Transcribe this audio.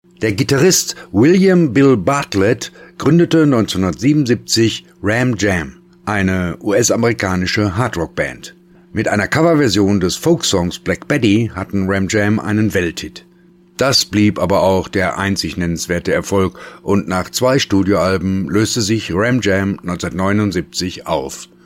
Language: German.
Der Gitarrist William Bill Bartlett gründete 1977 Ram Jam, eine US-amerikanische Hardrock-Band. Mit einer Coverversion des Folksongs Black Betty hatten Ram Jam einen Welthit. Das blieb aber auch der einzig nennenswerte Erfolg und nach 2 Studioalben löste sich Ram Jam 1979 auf.